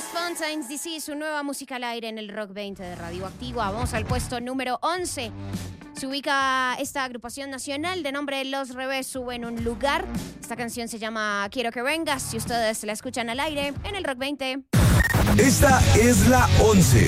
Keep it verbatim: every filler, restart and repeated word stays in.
Fontaines D C, su nueva música al aire en el Rock veinte de Radioactiva. Vamos al puesto número once. Se ubica esta agrupación nacional de nombre Los Revés, sube en un lugar. Esta canción se llama Quiero que vengas. Si ustedes la escuchan al aire en el Rock veinte. Esta es la once.